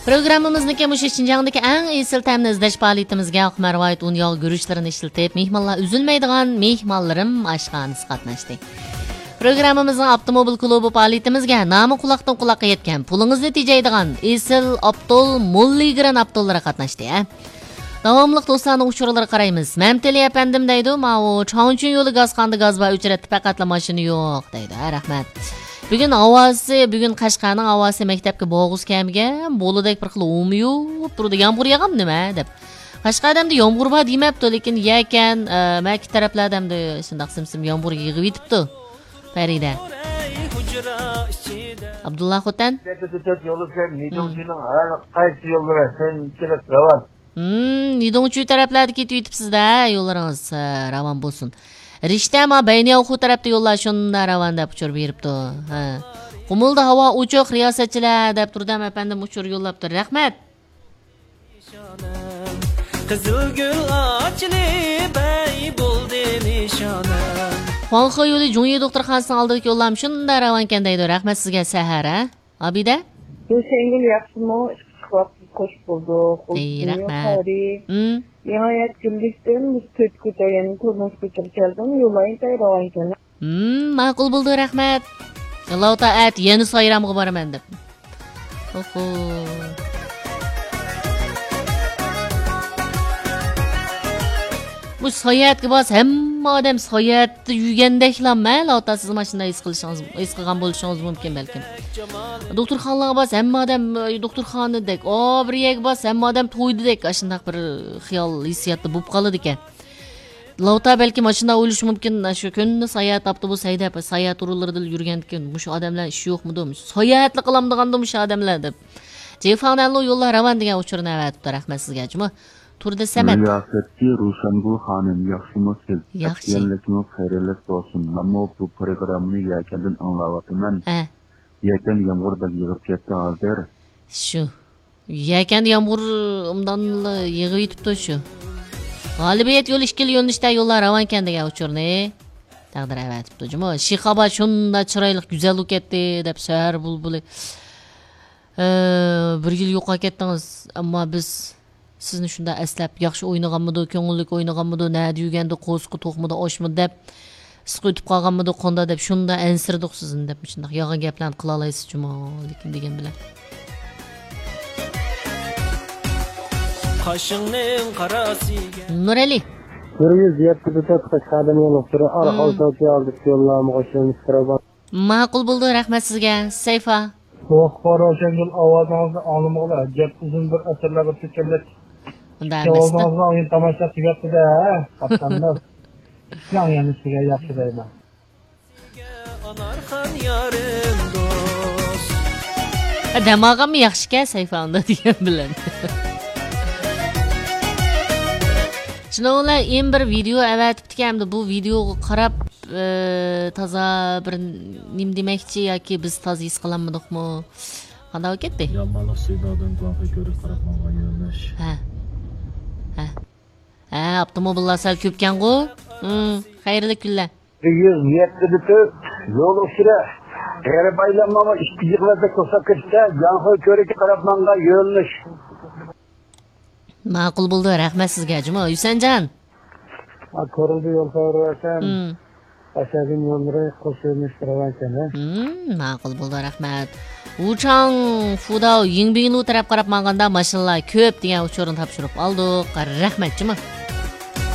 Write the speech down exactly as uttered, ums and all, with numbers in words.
Programmamizniki mush Shinjongdagi eng esil ta'mni izlash faoliyatimizga Marvoyit un yog' guruchlarini ishlatib, mehmonlar uzilmaydigan mehmonlarim oshxonasi qatnashdi. Programmamizning avtomobil klubi faoliyatimizga nomi quloqdan quloqqa yetgan, pulingizni tejaydigan esil Optol Mulligran Optollari qatnashdi. Davomli do'stlarning uchurlariga qaraymiz. Mamteli apandim deydi, "Mao Changchun yo'li gazxonda gaz va uchratdi, faqatla mashina yo'q" deydi. Rahmat. Bugun avasi, bugun Qashqarning avasi maktabga bo'g'iz kelgan, bo'lidek bir xil o'miyib turdi. Yomg'ir yog'am nima deb. Qashqardamda yomg'ir bor demabdi, lekin yakan makki taraflardamda shundoq simsim yomg'ir yig'ib yetibdi. Farida. Abdullah Xotan. Hmm, Nidongchu taraflarda ketib yetibsiz-da, yo'llaringiz ravon bo'lsin. Rishtama bayni o'qu tarafda yo'llar shunda ravon deb uchur beribdi. Ha. Qumulda havo uchoq riyosatchilar deb turdam apandim uchur yo'llabdi. Rahmat. Qizil gul ochli bay bo'ldi nishonam. Xonxo yo'li Junye doktorxonasining oldiga yo'llam shunda ravon ekan deydi. Rahmat sizga Sahara. Abida? Yo'shengil yaxshimi? Qo'sh bulduk. Ey, rahmat. Hmm. Nihayet güldükten müstüt kütüyenin kurmuş kütür keldim. Yolayın tayravan kene. Hmm, ma'qul bo'ldi, rahmat. Alloh taat yeni sayramga boraman deb. Oho. Bu soyatga bos hamma odam soyatda yurgandeklanma, Alloh siz mashina his qilishingiz, his qilgan bo'lishingiz mumkin balkim. Doktorxonaga bos hamma odam doktorxonadek, obriyaga bos hamma odam to'ydidek, shunday bir xiyol hissiyatda bo'lib qoladi ekan. Alloh balki mashina o'lishi mumkin, shu kunni soyat avtobus haydab, soyat urullarda yurgandan mush odamlar ish yo'qmidi? Soyatli qilamdiganda mush odamlar deb. Telefondan yo'llar ravon degan uchurni avatibdi, rahmat sizga. Juma Turda Samat. Riyosatchi Rusangul xonim, yaxshimi siz? Yaxshi. Yangilikni xayrli bo'lsin. Ammo bu programmani yakandan anglayapman. Ha. Yakan yomg'irda yig'ib ketdi hozir. Shu. Yakan yomg'ir undan yig'ib yetibdi shu. G'olibiyat yo'l ishkil yo'nalishda yo'llar ravon ekan degan uchurni taqdir avatibdi. Juma Shixoba shunda chiroyli go'zal ketdi deb shahar bulbuli. Bir yil yo'qqa ketdingiz, ammo biz sizni shunda aslab yaxshi o'ynaganmidi, ko'ngillik o'ynaganmidi, nadi yuganda qo'sqi to'qmidi, oshmidi deb siqitib qolganmidi, qonda deb shunda ansirdik sizni deb shunday yog'an gaplarni qila olasiz juma, lekin degan bilan. Qoshingning qarasiga. Nurali. bir yuz yetti bitat Qashqardan yo'lib turib, Orolto'ga oldik yo'llarni qo'shilib turib. Ma'qul bo'ldi, rahmat sizga. Sayfa. To'xtaro shengil ovozingizni olmoqlar. Gap uzun bir asrlarga to'kilib. Undan ovozingizni o'yin tomosha qilibdi-da, qatnamlar. Yana yana sizga yaxshi deyman. Anarxon yarim do'st. Damog'im yaxshi-ka Sayfa unda degan bilan. Shuningla en bir video avatibdi-kamdi. Bu videoga qarab toza bir nim demakchi yoki biz toza his qilamidikmi? Qanday ketdi? Yomonlik sidodan guvohga ko'ra qarab olgan yo'ldosh. Ha. Ha. Ha, avtomobillar sal ko'pkan-ku. Hmm, xayrli kunlar. bir yuz yetti bitat yo'l ustida g'arib aylanmama ikki yig'larda ko'rsatib ketsa, yangi ko'rikka qarab menga yo'lnish. Ma'qul bo'ldi, rahmat sizga. Juma Yusanjon. Ha, ko'rildi yo'l qo'yarkan. Hmm. Aşağıdan yolları koşuyormuş karavan kene. Hmm, ma'qul bo'ldi, rahmat. Uchang Fudao Yingbingnu taraf qarab manganda mashinalar ko'p degan uchurni topshirib oldik. Rahmat, juma.